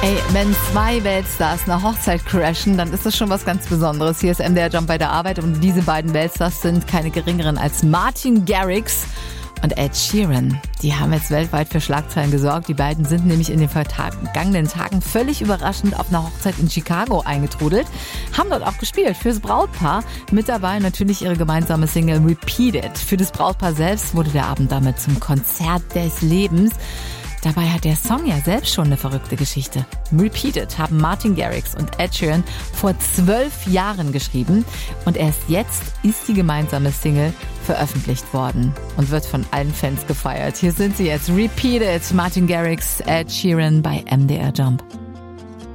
Ey, wenn zwei Weltstars eine Hochzeit crashen, dann ist das schon was ganz Besonderes. Hier ist MDR Jump bei der Arbeit und diese beiden Weltstars sind keine geringeren als Martin Garrix und Ed Sheeran. Die haben jetzt weltweit für Schlagzeilen gesorgt. Die beiden sind nämlich in den vergangenen Tagen völlig überraschend auf einer Hochzeit in Chicago eingetrudelt, haben dort auch gespielt fürs Brautpaar. Mit dabei natürlich ihre gemeinsame Single Repeat It. Für das Brautpaar selbst wurde der Abend damit zum Konzert des Lebens. Dabei hat der Song ja selbst schon eine verrückte Geschichte. Repeat It haben Martin Garrix und Ed Sheeran vor 12 Jahren geschrieben und erst jetzt ist die gemeinsame Single veröffentlicht worden und wird von allen Fans gefeiert. Hier sind sie jetzt, Repeat It, Martin Garrix, Ed Sheeran bei MDR Jump.